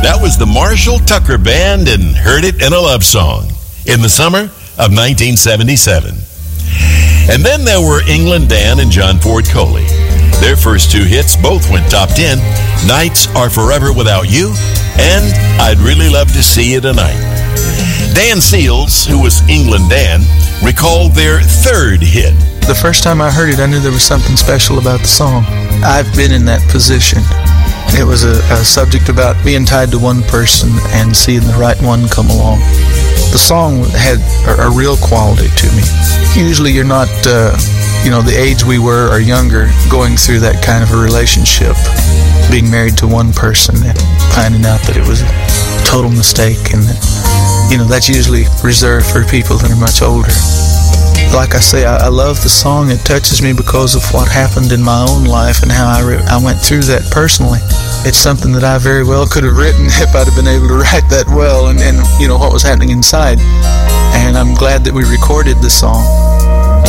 That was the Marshall Tucker Band and Heard It in a Love Song in the summer of 1977. And then there were England Dan and John Ford Coley. Their first two hits both went top 10, Nights Are Forever Without You and I'd Really Love to See You Tonight. Dan Seals, who was England Dan, recalled their third hit. The first time I heard it, I knew there was something special about the song. I've been in that position. It was a subject about being tied to one person and seeing the right one come along. The song had a real quality to me. Usually you're not, the age we were or younger, going through that kind of a relationship, being married to one person and finding out that it was a total mistake, and that's usually reserved for people that are much older. Like I say, I love the song. It touches me because of what happened in my own life and how I went through that personally. It's something that I very well could have written if I'd have been able to write that well and what was happening inside. And I'm glad that we recorded the song.